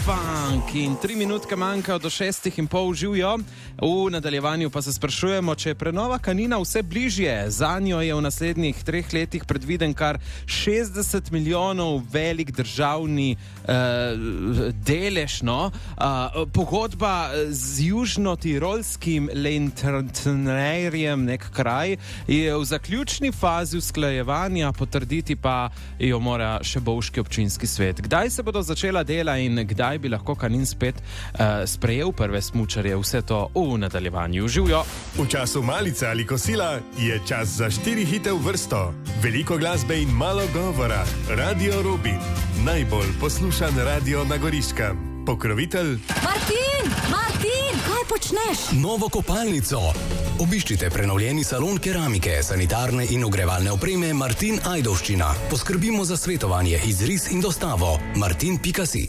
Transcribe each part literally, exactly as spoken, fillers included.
Funk in tri minutke manjkajo do šestih in pol živijo. V nadaljevanju pa se sprašujemo, če je prenova Kanina vse bližje. Zanjo je v naslednjih treh letih predviden kar šestdeset milijonov velik državni uh, delež. No? Uh, pogodba z južno-tirolskim Lentnerjem, nek kraj, je v zaključni fazi usklajevanja, potrditi pa jo mora še bovški občinski svet. Kdaj se bodo začela dela in kdaj bi lahko Kanin spet uh, sprejel prve smučarje? Vse to v nadaljevanju. Živijo! V času malice ali kosila je čas za štiri hite v vrsto. Veliko glasbe in malo govora. Radio Robin. Najbolj poslušan radio na Goriškem. Pokrovitelj... Martin! Martin! Kaj počneš? Novo kopalnico. Obiščite prenovljeni salon keramike, sanitarne in ogrevalne opreme Martin Ajdovščina. Poskrbimo za svetovanje, izris in dostavo. martin pika si.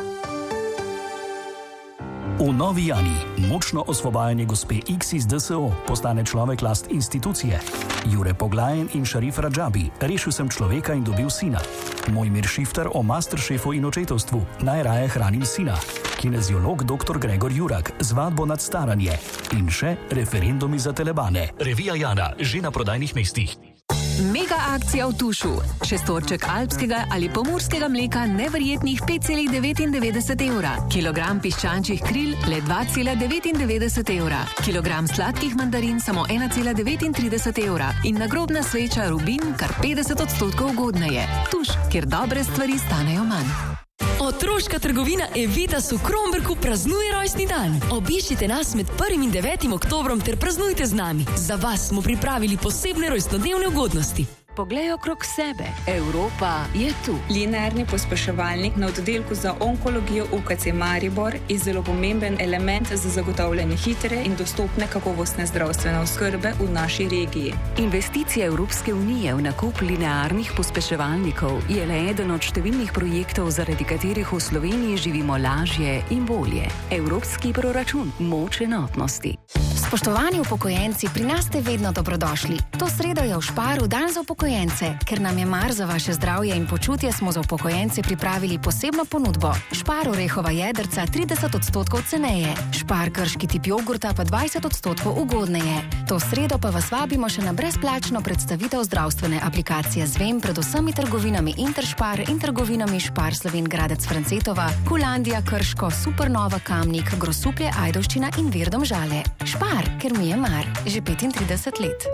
V Novi Jani močno osvobajanje gospe X iz D S O postane človek last institucije. Jure Poglajen in Šarif Radžabi, rešil sem človeka in dobil sina. Mojmir Šifter o masteršefu in očetovstvu, najraje hranim sina. Kineziolog doktor Gregor Jurak, zvadbo nad staranje. In še referendumi za telebane. Revija Jana, že na prodajnih mestih. Mega akcija v Tušu. Šestorček alpskega ali pomurskega mleka neverjetnih pet celih devetindevetdeset evra. Kilogram piščančjih kril le dva celih devetindevetdeset evra. Kilogram sladkih mandarin samo ena celih devetintrideset evra. In nagrobna sveča Rubin kar petdeset odstotkov ugodneje. Tuš, kjer dobre stvari stanejo manj. Otroška trgovina Evitas v Kromberku praznuje rojstni dan. Obiščite nas med prvim in devetim oktobrom ter praznujte z nami. Za vas smo pripravili posebne rojstnodnevne ugodnosti. Poglej okrog sebe. Evropa je tu. Linearni pospeševalnik na oddelku za onkologijo U K C Maribor je zelo pomemben element za zagotavljanje hitre in dostopne kakovostne zdravstvene oskrbe v naši regiji. Investicija Evropske unije v nakup linearnih pospeševalnikov je le eden od številnih projektov, zaradi katerih v Sloveniji živimo lažje in bolje. Evropski proračun, moč enotnosti. Spoštovani upokojenci, pri nas ste vedno dobrodošli. To sredo je v Šparu dan za upokojence. Ker nam je mar za vaše zdravje in počutje, smo za upokojence pripravili posebno ponudbo. Špar orehova jedrca trideset odstotkov ceneje. Špar grški tip jogurta pa dvajset odstotkov ugodneje. To sredo pa vas vabimo še na brezplačno predstavitev zdravstvene aplikacije Zvem pred vsemi trgovinami Interšpar in trgovinami Špar Slovenj Gradec Francetova, Kulandija, Krško, Supernova, Kamnik, Grosuplje, Ajdovščina in Vir Domžale. Špar, ker mi je mar, že petintrideset let.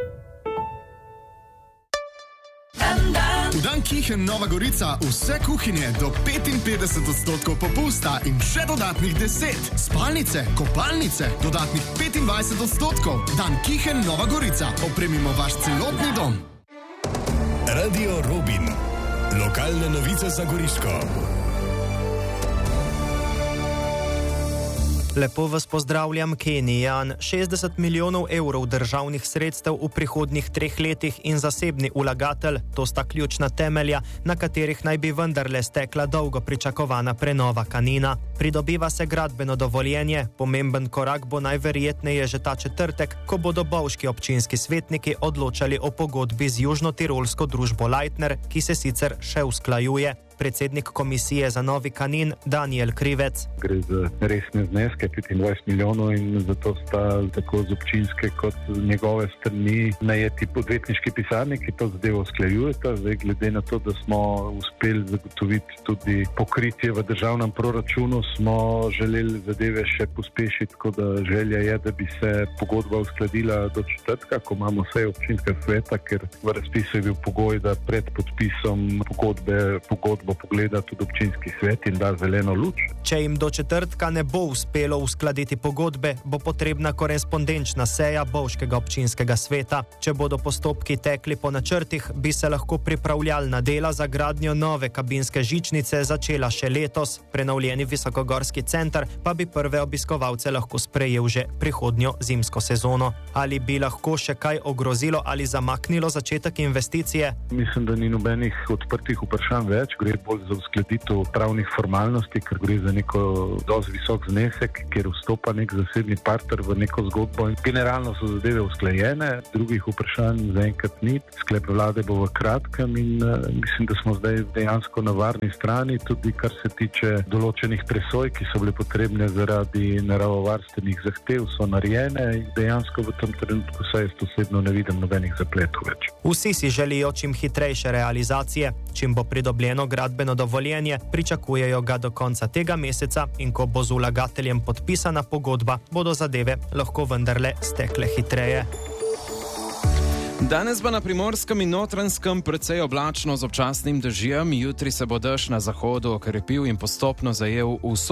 V Dan Kichen Nova Gorica vse kuhinje do petinpetdeset odstotkov popusta in še dodatnih deset. Spalnice, kopalnice, dodatnih petindvajset odstotkov. Dan Kichen Nova Gorica. Opremimo vaš celotni dom. Radio Robin. Lokalne novice za Goriško. Lepo vas pozdravljam, Kenijan. šestdeset milijonov evrov državnih sredstev v prihodnjih treh letih in zasebni vlagatelj, to sta ključna temelja, na katerih naj bi vendarle stekla dolgo pričakovana prenova Kanina. Pridobiva se gradbeno dovoljenje, pomemben korak bo najverjetneje že ta četrtek, ko bodo bovški občinski svetniki odločali o pogodbi z južno-tirolsko družbo Leitner, ki se sicer še usklajuje. Predsednik komisije za novi Kanin Daniel Krivec. Gre za resne zneske, petindvajset milijonov, in zato sta tako z občinske kot z njegove strani najeti odvetniški pisarnik, ki to zadevo usklajujeta. Zdaj, glede na to, da smo uspeli zagotoviti tudi pokritje v državnem proračunu, smo želeli zadeve še pospešiti, tako da želja je, da bi se pogodba uskladila do četrtka, ko imamo vse občinska sveta, ker v razpisu je bil pogoj, da pred podpisom pogodbe pogodbe bo pogleda tudi občinski svet in da zeleno luč. Če jim do četrtka ne bo uspelo uskladiti pogodbe, bo potrebna korespondenčna seja bovškega občinskega sveta. Če bodo postopki tekli po načrtih, bi se lahko pripravljalna dela za gradnjo nove kabinske žičnice začela še letos. Prenovljeni visokogorski center pa bi prve obiskovalce lahko sprejel že prihodnjo zimsko sezono. Ali bi lahko še kaj ogrozilo ali zamaknilo začetek investicije? Mislim, da ni nobenih odprtih vprašanj več. Gre bolj za uskladitev pravnih formalnosti, ker gre za neko dosti visok znesek, kjer vstopa nek zasebni partner v neko zgodbo. In generalno so zadeve usklajene, drugih vprašanj zaenkrat ni. Sklep vlade bo v kratkem in uh, mislim, da smo zdaj dejansko na varni strani, tudi kar se tiče določenih presoj, ki so bile potrebne zaradi naravovarstvenih zahtev, so narejene in dejansko v tem trenutku saj jaz osebno ne vidim nobenih zapletov več. Vsi si želijo čim hitrejše realizacije. Čim bo pridobljeno gradbeno dovoljenje, pričakujejo ga do konca tega meseca in ko bo z vlagateljem podpisana pogodba, bodo zadeve lahko vendarle stekle hitreje. Danes bo na Primorskem in Notranjskem precej oblačno z občasnim dežjem, jutri se bo dež na zahodu okrepil in postopno zajel vso